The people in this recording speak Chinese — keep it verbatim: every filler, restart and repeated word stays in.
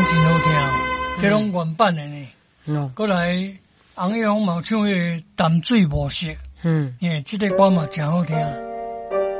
真好听，这拢原版的呢。 哦， 过来洪一峰嘛唱迄个淡水无色， 嗯， 诶，这个歌嘛真好听。